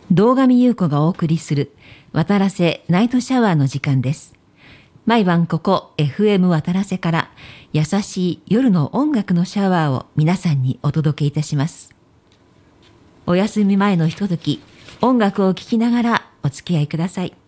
堂上優子がお送りする渡良瀬ナイトシャワーの時間です。毎晩ここ FM 渡良瀬から優しい夜の音楽のシャワーを皆さんにお届けいたします。お休み前のひととき、音楽を聴きながらお付き合いください。